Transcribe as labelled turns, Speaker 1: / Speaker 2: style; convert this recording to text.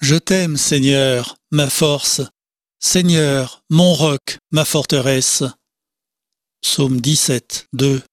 Speaker 1: Je t'aime, Seigneur, ma force. Seigneur, mon roc, ma forteresse. Psaume 17, 2.